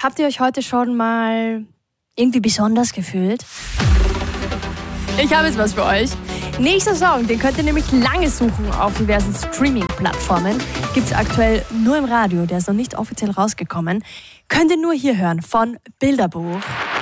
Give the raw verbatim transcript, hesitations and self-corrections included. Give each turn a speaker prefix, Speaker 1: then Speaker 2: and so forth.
Speaker 1: Habt ihr euch heute schon mal irgendwie besonders gefühlt? Ich habe jetzt was für euch. Nächster Song, den könnt ihr nämlich lange suchen auf diversen Streaming-Plattformen. Gibt es aktuell nur im Radio, der ist noch nicht offiziell rausgekommen. Könnt ihr nur hier hören von Bilderbuch.